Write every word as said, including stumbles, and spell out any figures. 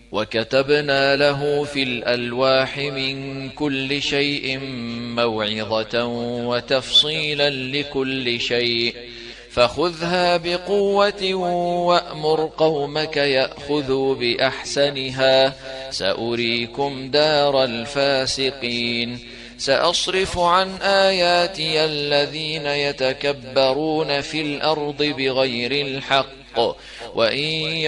وكتبنا له في الألواح من كل شيء موعظة وتفصيلا لكل شيء فخذها بقوة وأمر قومك يأخذوا بأحسنها سأريكم دار الفاسقين سأصرف عن آياتي الذين يتكبرون في الأرض بغير الحق وإن